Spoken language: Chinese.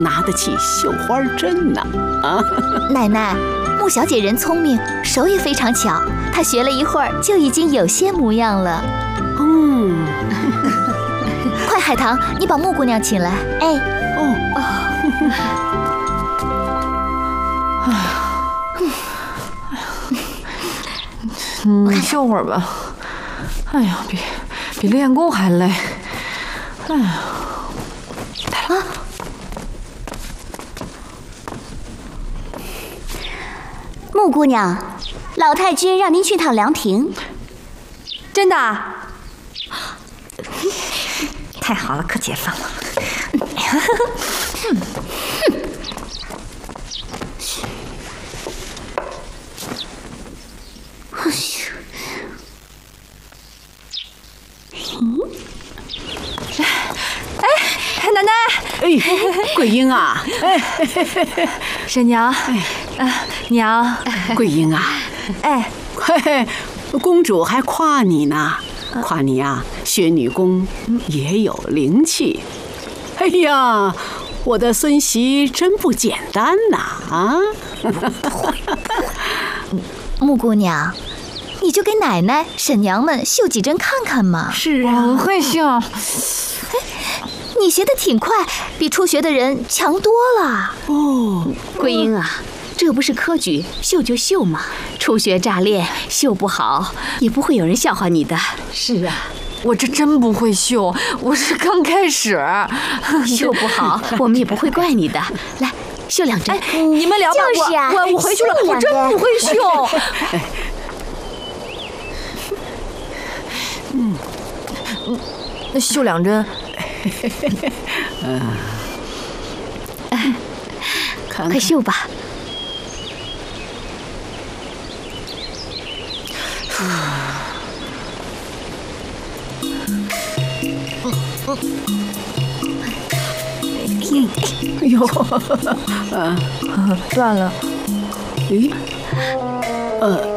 拿得起绣花针呢？啊， 奶奶，穆小姐人聪明，手也非常巧，她学了一会儿就已经有些模样了。快，海棠，你把穆姑娘请来。哎， 你绣会儿吧。哎呀，比练功还累。哎呀，来了。 穆姑娘，老太君让您去趟凉亭。 真的？太好了，可解放了。奶奶， 桂英啊， 婶娘，娘， 桂英啊，公主还夸你呢，夸你啊，学女工也有灵气。哎呀，我的孙媳真不简单呐！啊， 穆姑娘，你就给奶奶、婶娘们绣几针看看嘛。 是啊， 我会绣。 你学得挺快，比初学的人强多了。 桂英啊，这不是科举，绣就绣嘛。初学乍练，绣不好也不会有人笑话你的。 是啊， 我这真不会绣，我是刚开始。 绣不好，我们也不会怪你的。来，绣2针。 你们聊吧， 就是啊我回去了，我真不会绣。那绣2针。 快绣吧。 哎呦， 断了。 咦，